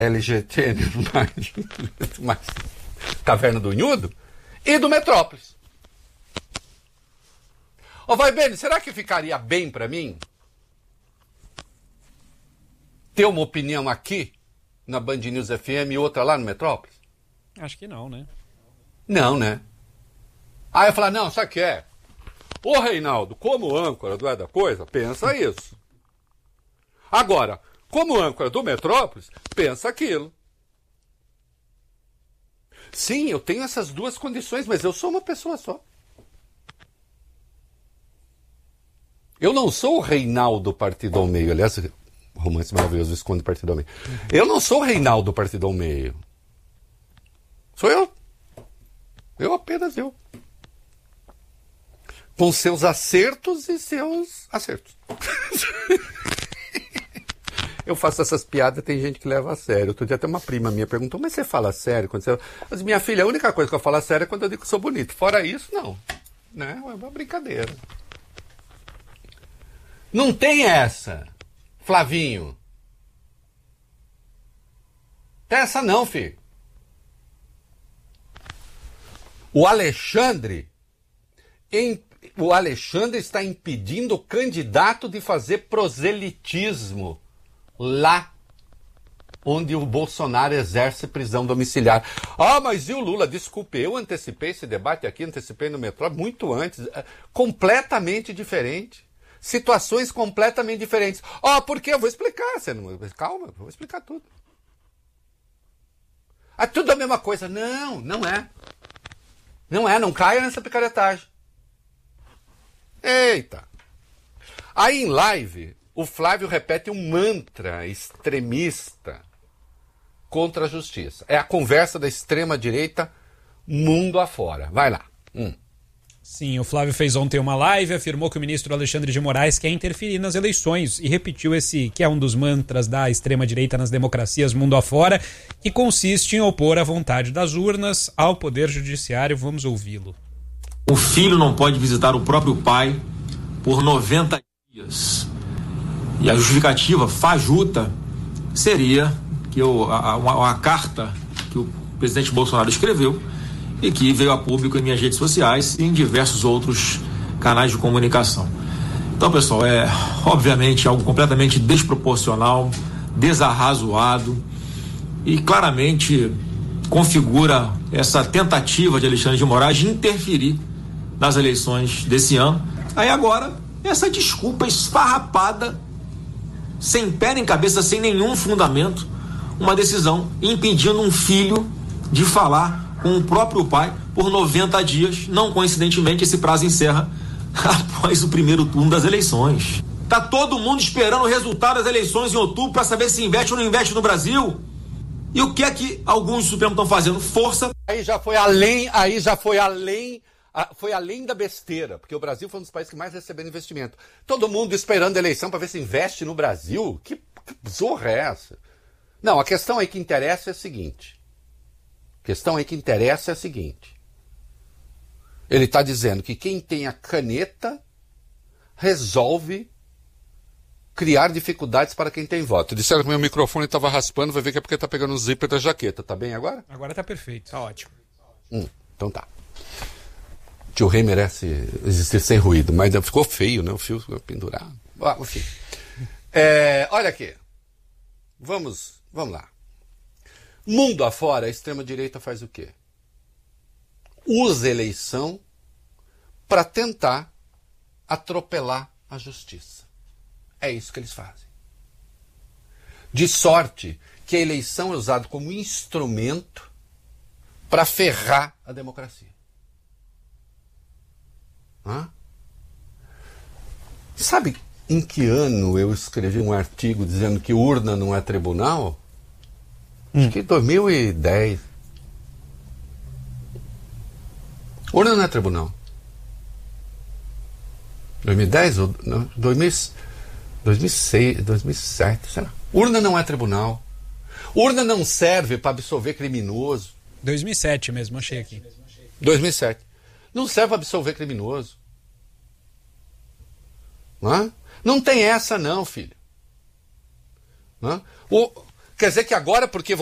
LGT, mais Caverna do Unhudo, e do Metrópolis. Ô, vai bem, será que ficaria bem para mim ter uma opinião aqui na Band News FM e outra lá no Metrópolis? Acho que não, né? Não, né? Aí eu falar, não, sabe o que é? Ô, Reinaldo, como âncora do É da Coisa, pensa isso. Agora, como âncora do Metrópolis, pensa aquilo. Sim, eu tenho essas duas condições, mas eu sou uma pessoa só. Eu não sou o Reinaldo Partido ao Meio. Aliás, romance maravilhoso, esconde Partido ao Meio. Eu não sou o Reinaldo Partido ao Meio. Sou eu. Eu apenas eu. Com seus acertos e seus acertos. Eu faço essas piadas, tem gente que leva a sério. Outro dia até uma prima minha perguntou, mas você fala sério? Quando você... Mas minha filha, a única coisa que eu falo sério é quando eu digo que sou bonito. Fora isso, não. Né? É uma brincadeira. Não tem essa, Flavinho. Tem essa não, filho. O Alexandre está impedindo o candidato de fazer proselitismo lá onde o Bolsonaro exerce prisão domiciliar. Ah, mas e o Lula? Desculpe, eu antecipei esse debate aqui, antecipei no metrô muito antes, completamente diferente. Situações completamente diferentes. Ah, por quê? Eu vou explicar. Você não... Calma, eu vou explicar tudo. É tudo a mesma coisa. Não, não é. Não é, não caia nessa picaretagem. Eita. Aí em live, o Flávio repete um mantra extremista contra a justiça. É a conversa da extrema-direita mundo afora. Vai lá. Sim, o Flávio fez ontem uma live, afirmou que o ministro Alexandre de Moraes quer interferir nas eleições e repetiu esse que é um dos mantras da extrema-direita nas democracias mundo afora, que consiste em opor a vontade das urnas ao Poder Judiciário. Vamos ouvi-lo. O filho não pode visitar o próprio pai por 90 dias. E a justificativa fajuta seria que uma carta que o presidente Bolsonaro escreveu e que veio a público em minhas redes sociais e em diversos outros canais de comunicação. Então, pessoal, é obviamente algo completamente desproporcional, desarrazoado e claramente configura essa tentativa de Alexandre de Moraes de interferir nas eleições desse ano. Aí agora, essa desculpa esfarrapada, sem pé nem cabeça, sem nenhum fundamento, uma decisão impedindo um filho de falar com o próprio pai por 90 dias. Não coincidentemente, esse prazo encerra após o primeiro turno das eleições. Tá todo mundo esperando o resultado das eleições em outubro para saber se investe ou não investe no Brasil. E o que é que alguns do Supremo estão fazendo? Força. Aí já foi além da besteira, porque o Brasil foi um dos países que mais receberam investimento. Todo mundo esperando a eleição para ver se investe no Brasil? Que zorra é essa? Não, a questão aí que interessa é a seguinte. Ele está dizendo que quem tem a caneta resolve criar dificuldades para quem tem voto. Disseram que meu microfone estava raspando, vai ver que é porque está pegando o zíper da jaqueta. Tá bem agora? Agora tá perfeito. Tá ótimo. Então tá. Tio Rei merece existir sem ruído, mas ficou feio, né? O fio pendurado. Enfim. Olha aqui. Vamos lá. Mundo afora, a extrema-direita faz o quê? Usa eleição para tentar atropelar a justiça. É isso que eles fazem. De sorte que a eleição é usada como instrumento para ferrar a democracia. Sabe em que ano eu escrevi um artigo dizendo que urna não é tribunal? Acho que 2010. Urna não é tribunal. 2010 ou não, 2006, 2007, sei lá. Urna não é tribunal. Urna não serve para absolver criminoso. 2007 mesmo, achei aqui. 2007. Não serve para absolver criminoso. Não tem essa não, filho. Quer dizer que agora, porque